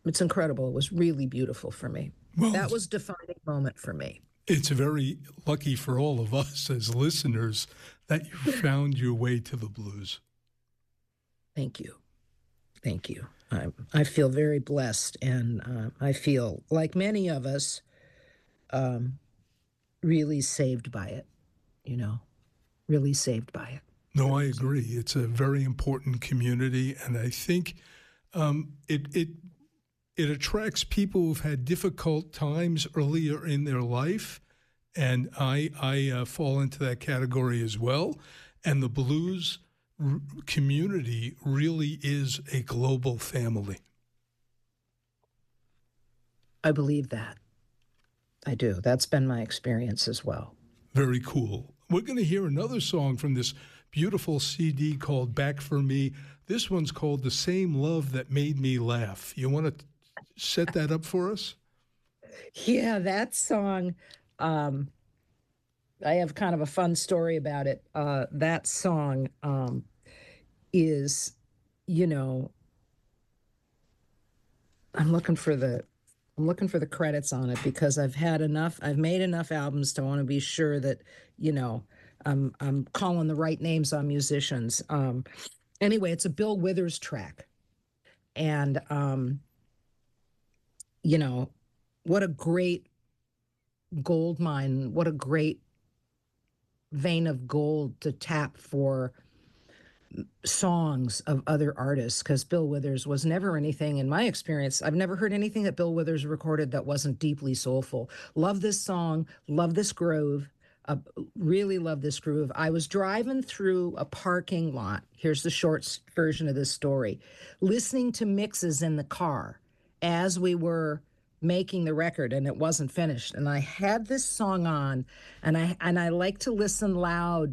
It's incredible. It was really beautiful for me. Well, That was a defining moment for me. it's very lucky for all of us as listeners that you found your way to the blues. Thank you. Thank you. I feel very blessed, and I feel like many of us really saved by it, really saved by it. No, I agree. It's a very important community, and I think it attracts people who've had difficult times earlier in their life, and I fall into that category as well. And the blues community really is a global family. I believe that. I do. That's been my experience as well. Very cool. We're going to hear another song from this beautiful CD called Back for Me. This one's called The Same Love That Made Me Laugh. You want to set that up for us? Yeah, that song, I have kind of a fun story about it. That song is, I'm looking for the credits on it because I've made enough albums to want to be sure that, I'm calling the right names on musicians. Anyway, it's a Bill Withers track. And, what a great gold mine, what a great vein of gold to tap for songs of other artists, because Bill Withers was never anything, in my experience, I've never heard anything that Bill Withers recorded that wasn't deeply soulful. Love this song, love this groove, really love this groove. I was driving through a parking lot, here's the short version of this story, listening to mixes in the car as we were making the record, and it wasn't finished. And I had this song on, and I like to listen loud,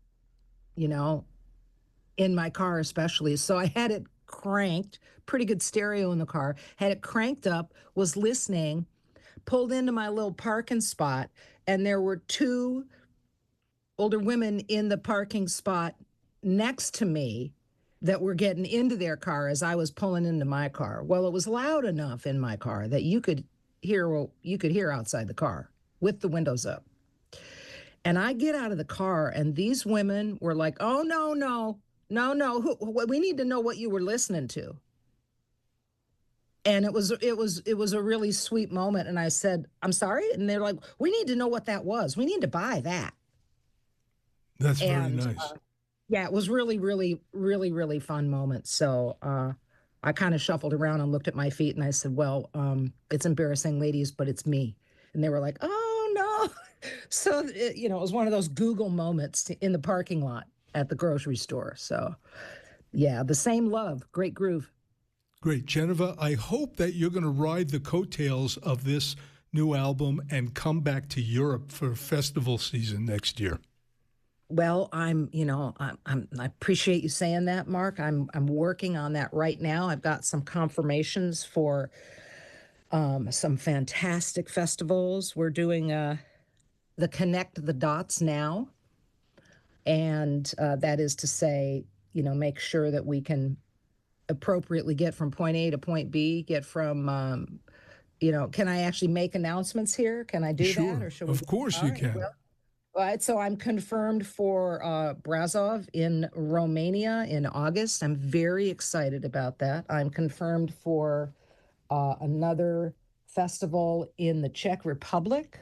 in my car especially. So I had it cranked, pretty good stereo in the car, had it cranked up, was listening, pulled into my little parking spot, and there were two older women in the parking spot next to me that were getting into their car as I was pulling into my car. Well, it was loud enough in my car that you could hear outside the car with the windows up. And I get out of the car, and these women were like, "Oh, no, we need to know what you were listening to." And it was a really sweet moment. And I said, "I'm sorry," and they're like, "We need to know what that was. We need to buy that." That's very nice. Yeah, it was really, really, really, really fun moment. So I kind of shuffled around and looked at my feet, and I said, "Well, it's embarrassing, ladies, but it's me." And they were like, "Oh, no." So, it was one of those Google moments in the parking lot at the grocery store. So, yeah, The Same Love, great groove. Great. Geneva, I hope that you're going to ride the coattails of this new album and come back to Europe for festival season next year. Well, I appreciate you saying that, Mark. I'm working on that right now. I've got some confirmations for some fantastic festivals. We're doing the Connect the Dots now, and that is to say, make sure that we can appropriately get from point A to point B. Get from, can I actually make announcements here? Can I do that, or should we? Of course you can. Well, all right, so I'm confirmed for Brasov in Romania in August. I'm very excited about that. I'm confirmed for another festival in the Czech Republic.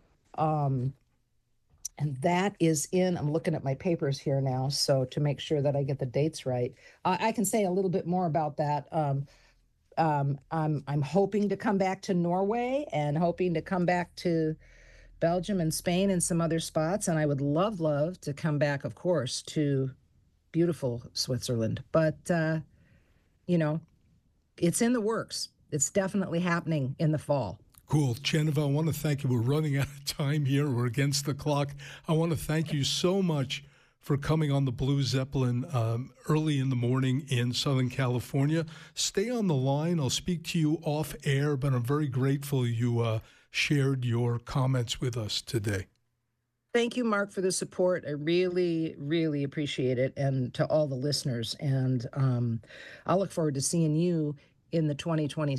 And that is I'm looking at my papers here now, so to make sure that I get the dates right. I can say a little bit more about that. I'm hoping to come back to Norway and hoping to come back to Belgium and Spain and some other spots. And I would love to come back, of course, to beautiful Switzerland. But, it's in the works. It's definitely happening in the fall. Cool. Geneva, I want to thank you. We're running out of time here. We're against the clock. I want to thank you so much for coming on the Blue Zeppelin early in the morning in Southern California. Stay on the line. I'll speak to you off air, but I'm very grateful you shared your comments with us today. Thank you, Mark, for the support. I really, really appreciate it, and to all the listeners. And I'll look forward to seeing you in the 2020